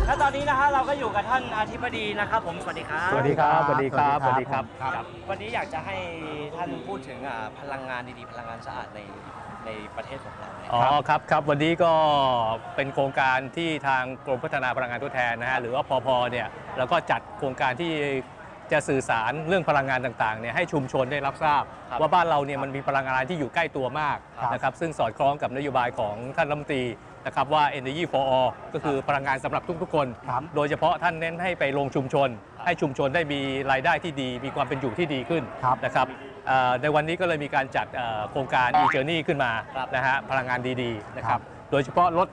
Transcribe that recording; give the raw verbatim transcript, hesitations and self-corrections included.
และตอนนี้นะฮะเราก็อยู่กับท่านอธิบดีนะครับผมสวัสดีครับสวัสดีครับสวัสดีครับสวัสดีครับครับวันนี้อยากจะให้ท่านพูดถึงพลังงานดีๆพลังงานสะอาดในในประเทศของเราเนี่ยอ๋อครับครับวันนี้ก็เป็นโครงการที่ทางกรมพัฒนาพลังงานทดแทนนะฮะหรือว่าพพเนี่ยแล้วก็จัดโครงการที่จะสื่อสารเรื่องพลังงานต่างๆเนี่ยให้ชุมชนได้รับทราบว่าบ้านเราเนี่ยมันมีพลังงานที่อยู่ใกล้ตัวมากนะครับซึ่งสอดคล้องกับนโยบายของท่านรัฐมนตรีนะครับว่า Energy for All ก็คือพลังงานสำหรับทุกๆคนโดยเฉพาะท่านเน้นให้ไปลงชุมชนให้ชุมชนได้มีรายได้ที่ดีมีความเป็นอยู่ที่ดีขึ้นนะครับในวันนี้ก็เลยมีการจัดโครงการ e-journey ขึ้นมานะฮะพลังงานดีๆนะครับโดยเฉพาะรถ